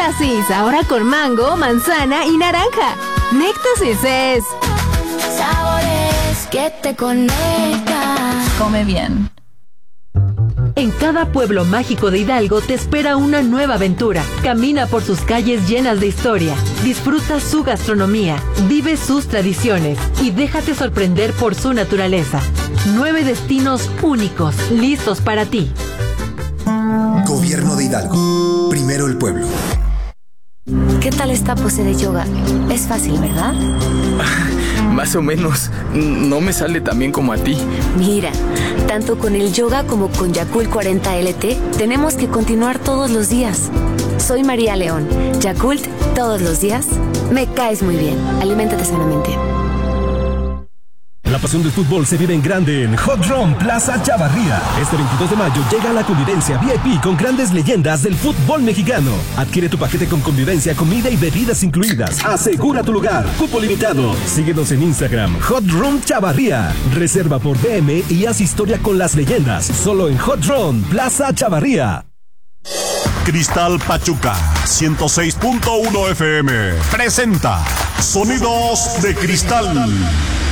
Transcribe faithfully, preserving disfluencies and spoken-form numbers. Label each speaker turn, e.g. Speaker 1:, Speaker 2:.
Speaker 1: Néctasis, ahora con mango, manzana y naranja. Néctasis es...
Speaker 2: sabores que te conectan.
Speaker 3: Come bien.
Speaker 4: En cada pueblo mágico de Hidalgo te espera una nueva aventura. Camina por sus calles llenas de historia. Disfruta su gastronomía, vive sus tradiciones y déjate sorprender por su naturaleza. Nueve destinos únicos, listos para ti.
Speaker 5: Gobierno de Hidalgo. Primero el pueblo.
Speaker 2: ¿Qué tal esta pose de yoga? Es fácil, ¿verdad?
Speaker 6: Más o menos. No me sale tan bien como a ti.
Speaker 2: Mira, tanto con el yoga como con Yakult cuarenta L T, tenemos que continuar todos los días. Soy María León. Yakult, todos los días. Me caes muy bien. Aliméntate sanamente.
Speaker 7: La pasión del fútbol se vive en grande en Hot Run Plaza Chavarría. Este veintidós de mayo llega la convivencia V I P con grandes leyendas del fútbol mexicano. Adquiere tu paquete con convivencia, comida y bebidas incluidas. Asegura tu lugar. Cupo limitado. Síguenos en Instagram, Hot Run Chavarría. Reserva por B M y haz historia con las leyendas. Solo en Hot Run Plaza Chavarría.
Speaker 8: Cristal Pachuca ciento seis punto uno F M presenta Sonidos de Cristal.